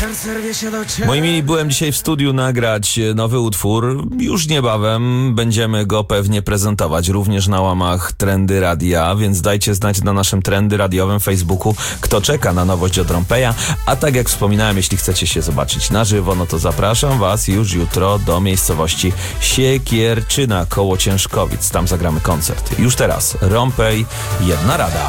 serce rwie się do ciebie. Moi mili, byłem dzisiaj w studiu nagrać nowy utwór. Już niebawem będziemy go pewnie prezentować również na łamach Trendy Radia, więc dajcie znać na naszym Trendy Radiowym Facebooku, kto czeka na nowość od Rompeja. A tak jak wspominałem, jeśli chcecie się zobaczyć na żywo, no to zapraszam was już jutro do miejscowości Siekierczyna koło Ciężkowic. Tam zagramy koncert. Już teraz Rompej, jedna rada.